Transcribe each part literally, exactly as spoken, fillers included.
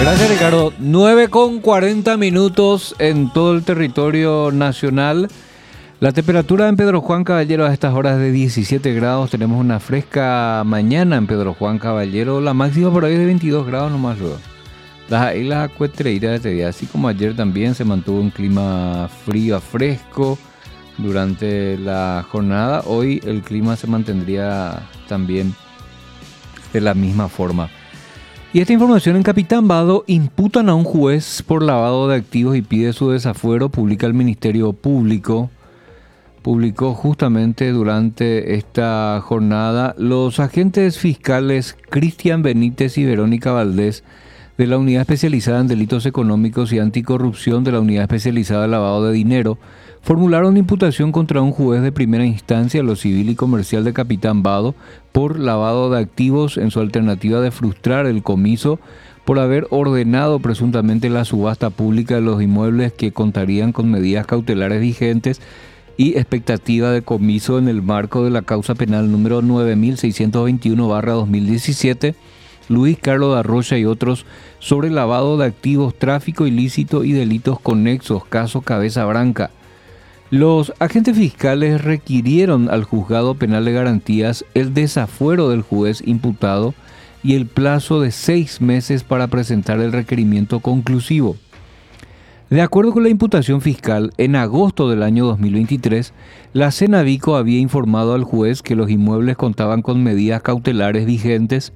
Gracias, Ricardo. nueve con cuarenta minutos en todo el territorio nacional. La temperatura en Pedro Juan Caballero a estas horas de diecisiete grados. Tenemos una fresca mañana en Pedro Juan Caballero. La máxima por ahí es de veintidós grados nomás luego. Las islas acuetreiras de este día. Así como ayer también se mantuvo un clima frío a fresco durante la jornada. Hoy el clima se mantendría también de la misma forma. Y esta información en Capitán Vado: imputan a un juez por lavado de activos y pide su desafuero, publica el Ministerio Público. Publicó justamente durante esta jornada los agentes fiscales Cristian Benítez y Verónica Valdés de la Unidad Especializada en Delitos Económicos y Anticorrupción de la Unidad Especializada en Lavado de Dinero formularon imputación contra un juez de primera instancia, lo civil y comercial de Capitán Vado, por lavado de activos en su alternativa de frustrar el comiso por haber ordenado presuntamente la subasta pública de los inmuebles que contarían con medidas cautelares vigentes y expectativa de comiso en el marco de la causa penal número nueve mil seiscientos veintiuno barra dos mil diecisiete, Luis Carlos de Arrocha y otros, sobre lavado de activos, tráfico ilícito y delitos conexos, caso Cabeza Branca. Los agentes fiscales requirieron al Juzgado Penal de Garantías el desafuero del juez imputado y el plazo de seis meses para presentar el requerimiento conclusivo. De acuerdo con la imputación fiscal, en agosto del año dos mil veintitrés, la Cenavico había informado al juez que los inmuebles contaban con medidas cautelares vigentes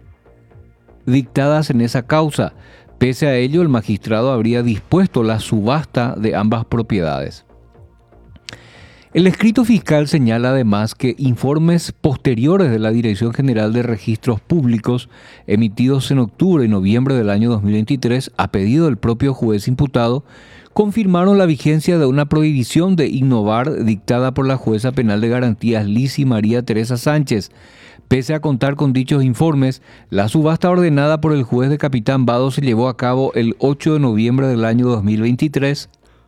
dictadas en esa causa. Pese a ello, el magistrado habría dispuesto la subasta de ambas propiedades. El escrito fiscal señala además que informes posteriores de la Dirección General de Registros Públicos, emitidos en octubre y noviembre del año dos mil veintitrés, a pedido del propio juez imputado, confirmaron la vigencia de una prohibición de innovar dictada por la jueza penal de garantías Lizy María Teresa Sánchez. Pese a contar con dichos informes, la subasta ordenada por el juez de Capitán Vado se llevó a cabo el ocho de noviembre del año dos mil veintitrés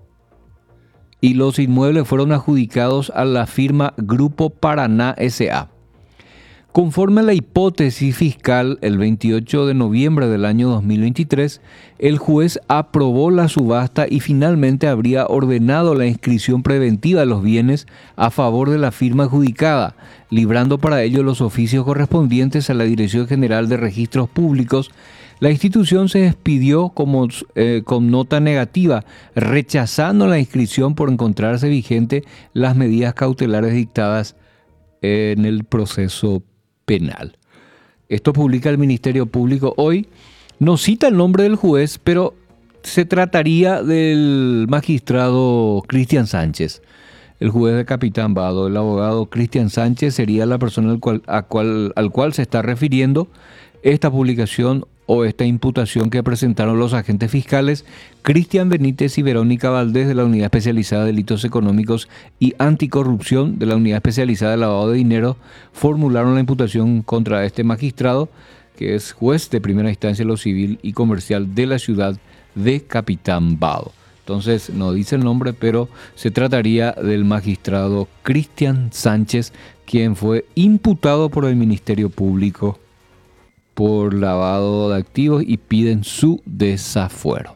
y los inmuebles fueron adjudicados a la firma Grupo Paraná S A Conforme a la hipótesis fiscal, el veintiocho de noviembre del año dos mil veintitrés, el juez aprobó la subasta y finalmente habría ordenado la inscripción preventiva de los bienes a favor de la firma adjudicada, librando para ello los oficios correspondientes a la Dirección General de Registros Públicos. La institución se despidió como, eh, con nota negativa, rechazando la inscripción por encontrarse vigente las medidas cautelares dictadas en el proceso penal. Esto publica el Ministerio Público hoy. No cita el nombre del juez, pero se trataría del magistrado Cristian Sánchez. El juez de Capitán Vado, el abogado Cristian Sánchez, sería la persona al cual, a cual, al cual se está refiriendo esta publicación o esta imputación que presentaron los agentes fiscales Cristian Benítez y Verónica Valdés de la Unidad Especializada de Delitos Económicos y Anticorrupción de la Unidad Especializada de Lavado de Dinero. Formularon la imputación contra este magistrado, que es juez de primera instancia en lo civil y comercial de la ciudad de Capitán Vado. Entonces no dice el nombre, pero se trataría del magistrado Cristian Sánchez, quien fue imputado por el Ministerio Público por lavado de activos y piden su desafuero.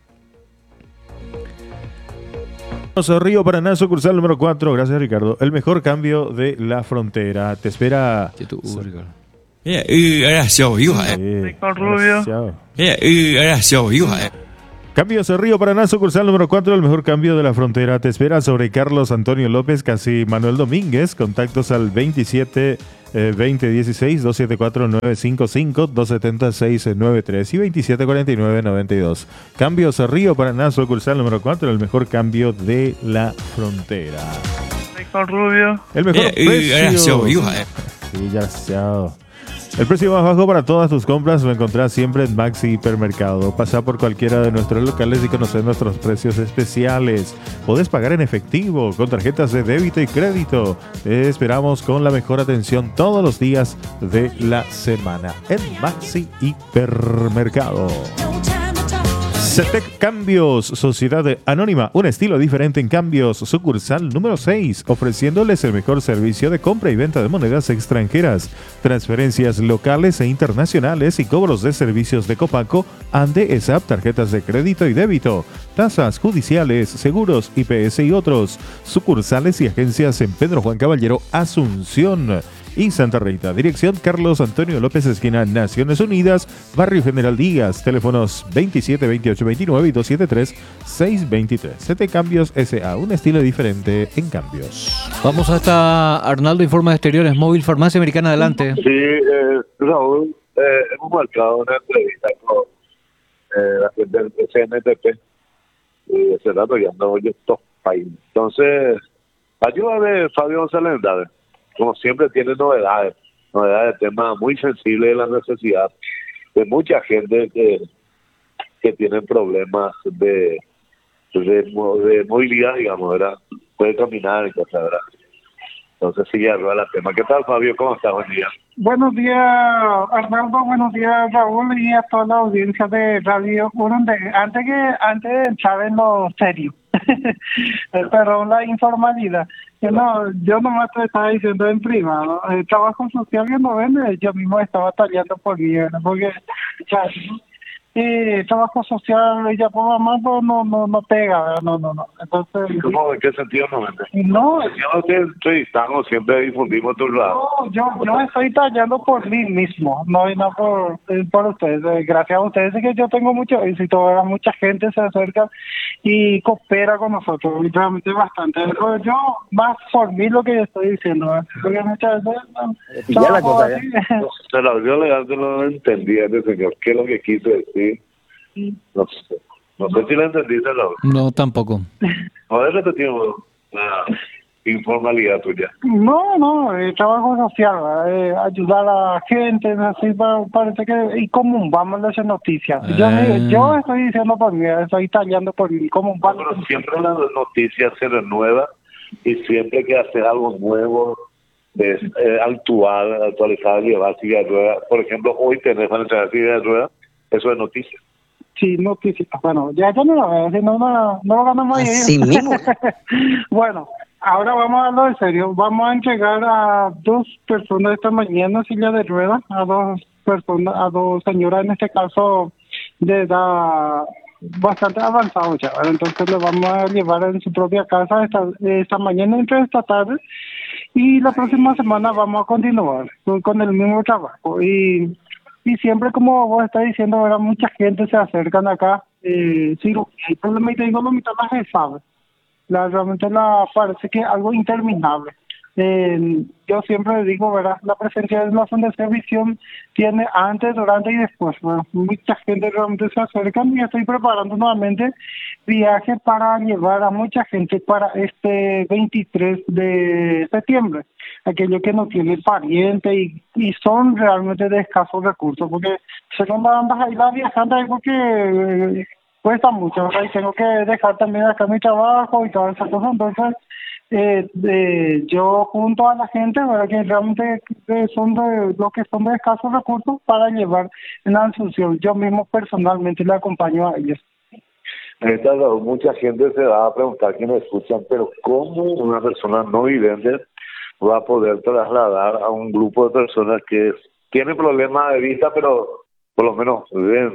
Río Paraná, sucursal número cuatro. Gracias, Ricardo. El mejor cambio de la frontera. Te espera. Cambios Río Paraná, sucursal número cuatro, el mejor cambio de la frontera. Te espera sobre Carlos Antonio López, casi Manuel Domínguez. Contactos al veintisiete veinte dieciséis, dos setenta y cuatro nueve cincuenta y cinco, dos setenta seis noventa y tres y veintisiete cuarenta y nueve noventa y dos. Cambios Río Paraná, sucursal número cuatro, el mejor cambio de la frontera. Rubio. El mejor eh, precio. Eh, sí, ya sea. El precio más bajo para todas tus compras lo encontrás siempre en Maxi Hipermercado. Pasa por cualquiera de nuestros locales y conocer nuestros precios especiales. Podés pagar en efectivo, con tarjetas de débito y crédito. Te esperamos con la mejor atención todos los días de la semana en Maxi Hipermercado. CETEC Cambios, Sociedad Anónima, un estilo diferente en cambios, sucursal número seis, ofreciéndoles el mejor servicio de compra y venta de monedas extranjeras, transferencias locales e internacionales y cobros de servicios de Copaco, Ande, E S A P, tarjetas de crédito y débito, tasas judiciales, seguros, I P S y otros. Sucursales y agencias en Pedro Juan Caballero, Asunción y Santa Rita. Dirección Carlos Antonio López, esquina Naciones Unidas, Barrio General Díaz. Teléfonos veintisiete, veintiocho, veintinueve y doscientos setenta y tres, seiscientos veintitrés. CETEC Cambios S A, un estilo diferente en cambios. Vamos hasta Arnaldo, Informa de Exteriores, Móvil Farmacia Americana, adelante. Sí, eh, Raúl, eh, hemos marcado una entrevista con eh, la gente del C N T P y ese rato ya no oye estos países. Entonces, ayúdame, Fabio González Andrade. Como siempre tiene novedades, novedades de temas muy sensibles de la necesidad de mucha gente que, que tiene problemas de, de, de movilidad, digamos, ¿verdad? Puede caminar y cosas, ¿verdad? Entonces sí, ya rueda el tema. ¿Qué tal, Fabio? ¿Cómo estás? Buen día. Buenos días, Arnaldo. Buenos días, Raúl, y a toda la audiencia de Radio Urunde. Antes que antes de entrar en lo serio, perdón la informalidad. Yo no, yo nomás te estaba diciendo en privado. El trabajo social que no vende, yo mismo estaba tallando por mí, ¿verdad? Porque ya, eh, trabajo social, ella por mamá no, no, no, no pega, ¿verdad? No, no, no. Entonces, ¿cómo? ¿En qué sentido no vende? No, yo no te entrevistamos, siempre difundimos tus lados. No, yo, yo estoy tallando por mí mismo, no, no por, por ustedes. Gracias a ustedes es que yo tengo mucho éxito, ¿verdad? Mucha gente se acerca y coopera con nosotros, y realmente bastante. Pero yo, más por mí lo que yo estoy diciendo, ¿verdad? Porque muchas veces... No, ya la cosa ya. Se la abrió legal, yo no entendía ese señor, qué es lo que quiso decir. No sé, no sé si lo entendiste, Laura. No, tampoco. No es repetido la informalidad tuya. No, no, el trabajo social, eh, ayudar a la gente, así para, parece que, y común, vamos a hacer noticias. Yo, Eh. yo estoy diciendo por mí, estoy tallando por mí, común, No, pero siempre la noticia se renueva y siempre que hacer algo nuevo, es eh, actual, actualizar, llevar silla de ruedas. Por ejemplo, hoy tenés para entregar silla de ruedas, eso es noticia. Sí, noticias. Bueno, ya, ya no lo veo, si no, no, no lo ganamos ahí. Así mismo. Bueno, ahora vamos a hablar en serio. Vamos a entregar a dos personas esta mañana silla de ruedas, a dos personas, a dos señoras, en este caso de edad bastante avanzada ya. Entonces le vamos a llevar en su propia casa esta, esta mañana, entre esta tarde, y la próxima semana vamos a continuar con, con el mismo trabajo. Y Y siempre, como vos estás diciendo, ¿verdad? Mucha gente se acercan acá, eh, cirugía, y problema, y te digo, la mitad más se sabe. La, realmente la, parece que es algo interminable. Eh, yo siempre digo, ¿verdad? La presencia de la Fundación Visión tiene antes, durante y después. Bueno, mucha gente realmente se acercan y estoy preparando nuevamente viaje para llevar a mucha gente para este veintitrés de septiembre. Aquellos que no tienen pariente y, y son realmente de escasos recursos, porque se no andas ahí la viajando algo que eh, cuesta mucho, ¿verdad? Y tengo que dejar también acá mi trabajo y todas esas cosas. Entonces, eh, eh, yo junto a la gente, ¿verdad? Que realmente son de los que son de escasos recursos, para llevar en la Asunción. Yo mismo personalmente le acompaño a ellos. Esta, mucha gente se va a preguntar, que me escuchan, pero ¿cómo una persona no vidente va a poder trasladar a un grupo de personas que tienen problemas de vista, pero por lo menos ven?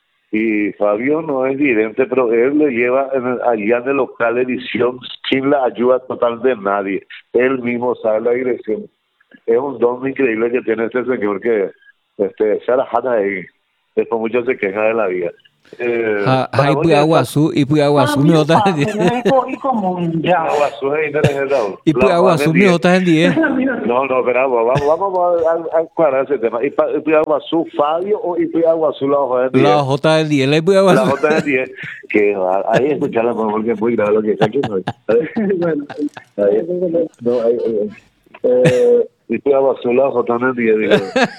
Y Fabio no es vidente, pero él le lleva en el, allá en el local de visión sin la ayuda total de nadie. Él mismo sabe la dirección. Es un don increíble que tiene este señor, que este, se la jala ahí. Después muchos se quejan de la vida. Eh, Ah, hay Puyaguazú y Puyaguazú me otra Y común, ya. Puyaguazú es interesante. y Puyaguazú me otra en diez. No, no, espera, vamos, vamos a, a, a cuadrar ese tema. ¿Y Puyaguazú Fabio o y Puyaguazú la J del diez? La J del diez, la La Puyaguazú. J del diez, que va, ahí escucharla porque es muy grave lo que está aquí. ¿No? Bueno, Ahí, no, ahí, ahí. Eh, y Puyaguazú la J del diez, digo.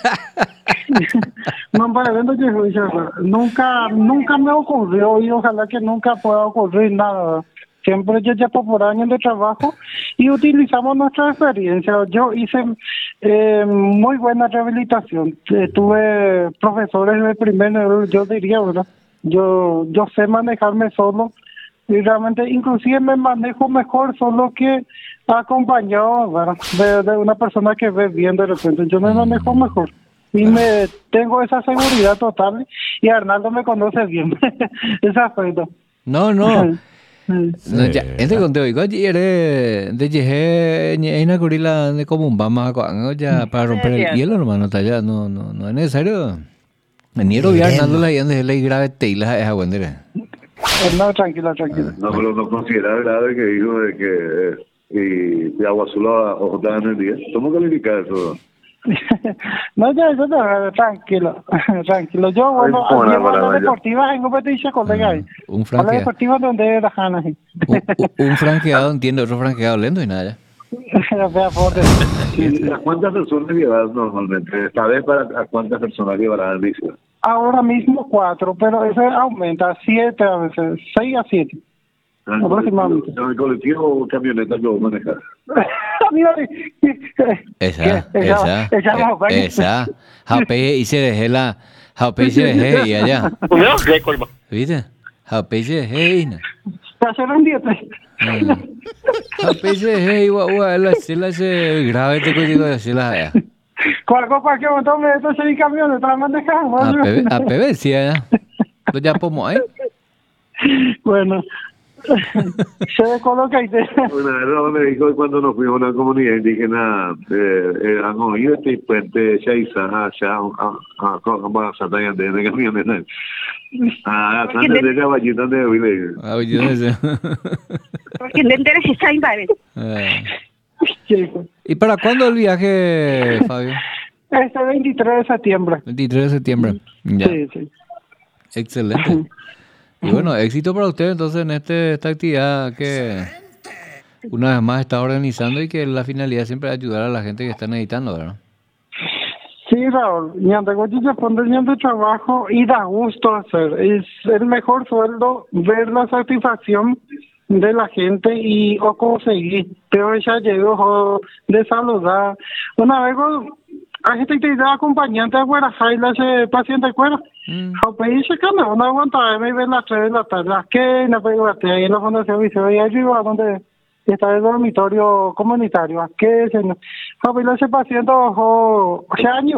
no, para evento que nunca, nunca me ocurrió, y ojalá que nunca pueda ocurrir nada. Siempre yo llevo por años de trabajo y utilizamos nuestra experiencia. Yo hice eh, muy buena rehabilitación. Eh, tuve profesores de primer nivel, yo diría, ¿verdad? Yo yo sé manejarme solo y realmente inclusive me manejo mejor solo que acompañado, ¿verdad? De, de una persona que ve bien de repente. Yo me manejo mejor y me tengo esa seguridad total y Arnaldo me conoce bien. Ese aspecto. No, no. Sí. No, ya, este conteo, igual eres de llegar en la gorila de como un bama ya para romper el hielo, hermano, está ya, no, no, no es necesario. Ni lo vi Arnaldo la yendo de la grave teila es aguantera. No, tranquilo, tranquilo. No, pero no considera grave que dijo de que eh, y de agua azul a otra en el día. ¿Cómo calificar eso? No, ya, yo no, tranquilo, tranquilo. Yo, bueno, Ay, llevo a la vaya. deportiva en competición, colega. ahí. Un A la franqueado, deportiva donde era Hanna. ahí. un, un- un franqueado entiende, otro franqueado lento y nada. Vea, por ¿Y ¿A cuántas personas llevarás normalmente? ¿Sabes para a cuántas personas llevarás al vicio? Ahora mismo cuatro, pero eso aumenta a siete a veces, seis a siete. Aproximadamente. ¿En el colectivo o camioneta que vos manejas? Mira, Esa, ¿Qué? esa, Esa, esa, eh, vaya. esa. Jape y se dejé la, jape y se dejé y allá. ¿Viste? Jape y se dejé y na. Te hacen un dieta. Jape y se dejé y guau, la sila se grave te consigo de sila allá. Cual cosa que me tome esto es mi camión, detrás me dejan. A P B, a P B sí allá. Tú ya pomo ahí. Bueno, se descoloca y te... Una vez no me dijo cuando nos fuimos a una comunidad indígena, eh, eh, han oído este puente Shaiza, allá, a Satán de camioneta. Ah, Santa de caballito de Vile. Ah, yo no sé. Porque no interesa esa invade. Eh, Chico. ¿Y para cuándo el viaje, Fabio? Este veintitrés de septiembre. veintitrés de septiembre. Ya. Sí, sí. Excelente. Y bueno, éxito para usted entonces en este, esta actividad que una vez más está organizando y que la finalidad siempre es ayudar a la gente que está necesitando, ¿verdad? Sí, Raúl, Ñandegochi se pone de trabajo y da gusto hacer. Es el mejor sueldo ver la satisfacción de la gente y o conseguir. Pero ella llegó de saludar. Una vez a gente que te acompañante de Guarajay, ese paciente de cuero. A país que no, no aguantaba, me ven las tres de la tarde. ¿Qué? No puedo ir ahí en la Fundación Viseo y arriba donde está el dormitorio comunitario. ¿Qué? A país ese paciente ojo, se año.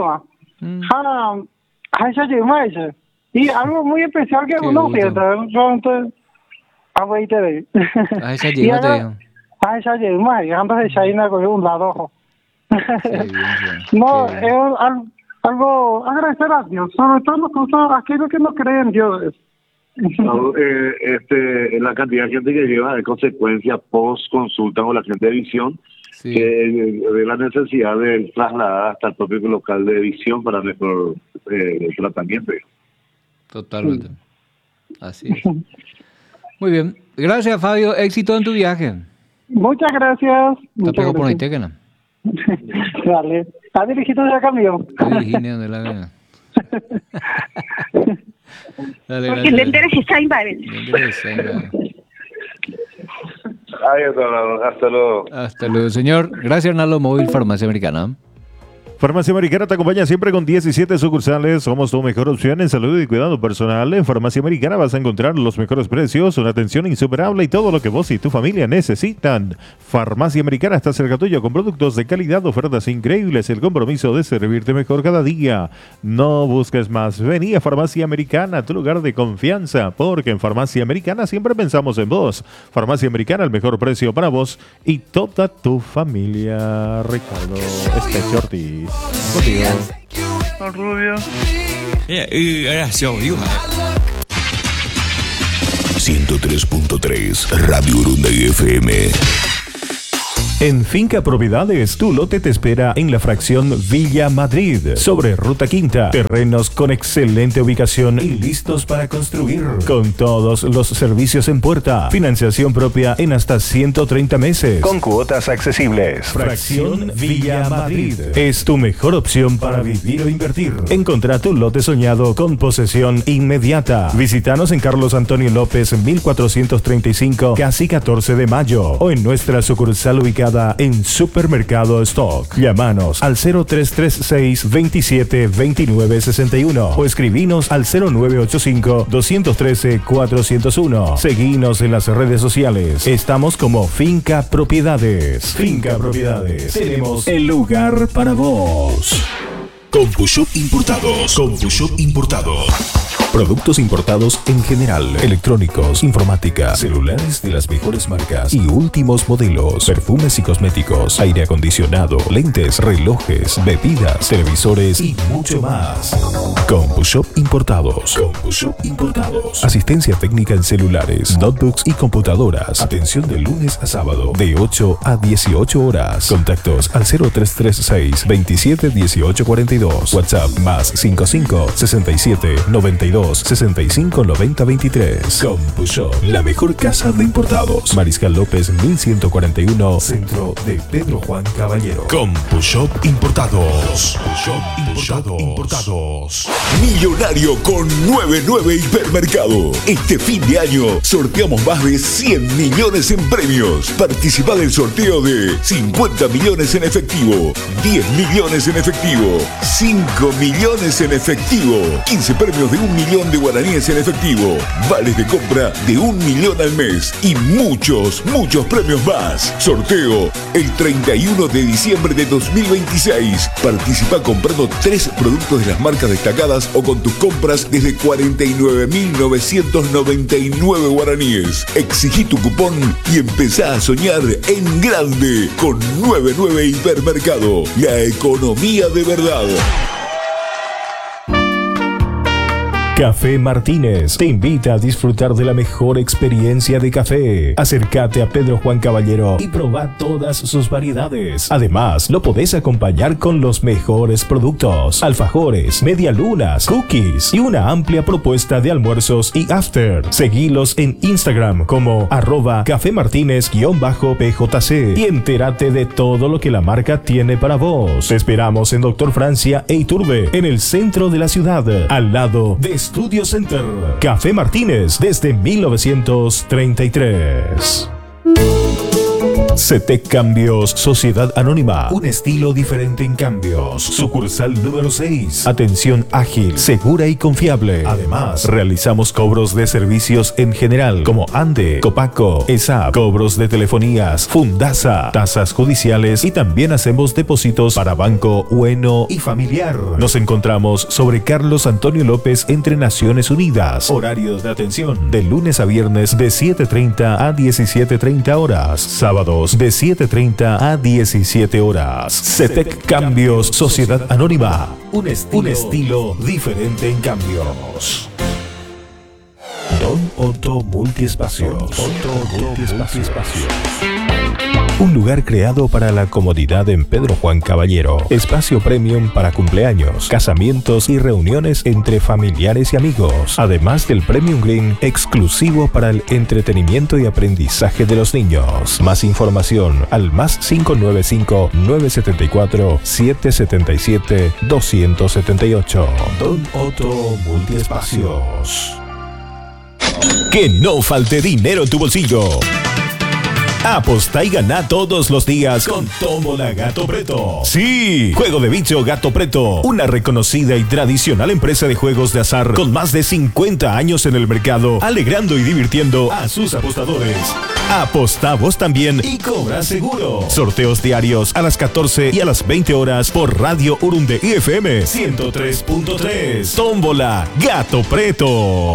A a esa llama ese. Y algo muy especial que Qué uno gusto. piensa, entonces, a ver, te ve. A esa llegó, te digo. A esa llama, y antes de China con un lado ojo. Qué bien, sí. No, Qué es bien. al- algo agradecer a Dios, sobre todo las cosas, aquellos que no creen en Dios. No, eh, este, la cantidad de gente que lleva de consecuencia post consulta con la gente de visión, Sí. que eh, ve la necesidad de trasladar hasta el propio local de visión para mejor eh, tratamiento. Totalmente. Así es. Muy bien. Gracias, Fabio. Éxito en tu viaje. Muchas gracias. Te Muchas pego por ahí, gracias. Tequena. Dale. ¿Está dirigido ya camión? Virginia de la Vega. Dale, Porque no gracias. interesa esa invade. Me interesa, venga. Ay, hasta luego. Hasta luego, señor. Gracias, Arnaldo Móvil, Farmacia Americana. Farmacia Americana te acompaña siempre con diecisiete sucursales. Somos tu mejor opción en salud y cuidado personal. En Farmacia Americana vas a encontrar los mejores precios, una atención insuperable y todo lo que vos y tu familia necesitan. Farmacia Americana está cerca tuyo con productos de calidad, ofertas increíbles, el compromiso de servirte mejor cada día. No busques más. Vení a Farmacia Americana, tu lugar de confianza, porque en Farmacia Americana siempre pensamos en vos. Farmacia Americana, el mejor precio para vos y toda tu familia. Ricardo Especho Ortiz. Contigo. Con Rubio. ciento tres punto tres Radio Urunday F M. En Finca Propiedades, tu lote te espera en la fracción Villa Madrid, sobre Ruta Quinta. Terrenos con excelente ubicación y listos para construir. Con todos los servicios en puerta. Financiación propia en hasta ciento treinta meses. Con cuotas accesibles. Fracción Villa Madrid. Es tu mejor opción para vivir o invertir. Encontrá tu lote soñado con posesión inmediata. Visítanos en Carlos Antonio López, mil cuatrocientos treinta y cinco, casi catorce de mayo. O en nuestra sucursal ubicada ubicada en Supermercado Stock. Llámanos al cero tres tres seis, veintisiete, veintinueve, sesenta y uno o escribinos al cero nueve ocho cinco, dos uno tres, cuatro cero uno. Seguinos en las redes sociales. Estamos como Finca Propiedades. Finca Propiedades. Tenemos el lugar para vos. CompuShop Importados. CompuShop Importados. Productos importados en general, electrónicos, informática, celulares de las mejores marcas y últimos modelos, perfumes y cosméticos, aire acondicionado, lentes, relojes, bebidas, televisores y mucho más. CompuShop Importados. CompuShop Importados. Asistencia técnica en celulares, notebooks y computadoras. Atención de lunes a sábado de ocho a dieciocho horas. Contactos al cero tres tres seis, veintisiete, dieciocho, cuarenta y dos. WhatsApp más cincuenta y cinco, sesenta y siete, noventa y dos, sesenta y cinco, noventa, veintitrés. CompuShop, la mejor casa de importados. Mariscal López mil ciento cuarenta y uno, centro de Pedro Juan Caballero. CompuShop Importados. CompuShop Importados. Importados. Millonario con noventa y nueve Hipermercado. Este fin de año sorteamos más de cien millones en premios. Participa del sorteo de cincuenta millones en efectivo, diez millones en efectivo, cinco millones en efectivo, quince premios de un millón de guaraníes en efectivo, vales de compra de un millón al mes y muchos, muchos premios más. Sorteo el treinta y uno de diciembre de dos mil veintiséis. Participa comprando tres productos de las marcas destacadas o con tus compras desde cuarenta y nueve mil novecientos noventa y nueve guaraníes. Exigí tu cupón y empezá a soñar en grande con noventa y nueve Hipermercado, la economía de verdad. Café Martínez te invita a disfrutar de la mejor experiencia de café. Acércate a Pedro Juan Caballero y probá todas sus variedades. Además, lo podés acompañar con los mejores productos: alfajores, medialunas, cookies y una amplia propuesta de almuerzos y after. Seguilos en Instagram como arroba Café Martínez-P J C y entérate de todo lo que la marca tiene para vos. Te esperamos en Doctor Francia e Iturbe, en el centro de la ciudad, al lado de Studio Center. Café Martínez desde mil novecientos treinta y tres. CETEC Cambios Sociedad Anónima, un estilo diferente en cambios. Sucursal número seis. Atención ágil, segura y confiable. Además, realizamos cobros de servicios en general como ANDE, Copaco, ESAP, cobros de telefonías, Fundasa, tasas judiciales y también hacemos depósitos para banco, Ueno y familiar. Nos encontramos sobre Carlos Antonio López entre Naciones Unidas. Horarios de atención de lunes a viernes de siete treinta a diecisiete treinta horas. Sábados de siete treinta a diecisiete horas. CETEC Cambios Sociedad Anónima. Un estilo, un estilo diferente en cambios. Don Otto Multiespacios. Otto Multiespacios. Un lugar creado para la comodidad en Pedro Juan Caballero. Espacio premium para cumpleaños, casamientos y reuniones entre familiares y amigos. Además del Premium Green exclusivo para el entretenimiento y aprendizaje de los niños. Más información al más cinco nueve cinco, nueve siete cuatro, siete siete siete, dos siete ocho. Don Otto Multiespacios. Que no falte dinero en tu bolsillo. Apostá y ganá todos los días con Tómbola Gato Preto. Sí, Juego de Bicho Gato Preto, una reconocida y tradicional empresa de juegos de azar con más de cincuenta años en el mercado, alegrando y divirtiendo a sus apostadores. Apostá vos también y cobra seguro. Sorteos diarios a las catorce y a las veinte horas por Radio Urunde I F M ciento tres punto tres. Tómbola Gato Preto.